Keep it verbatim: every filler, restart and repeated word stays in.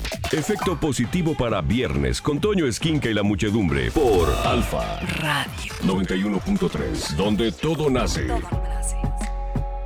Efecto positivo para viernes con Toño Esquinca y la muchedumbre por Alfa Radio noventa y uno punto tres, donde todo nace. Todo nace.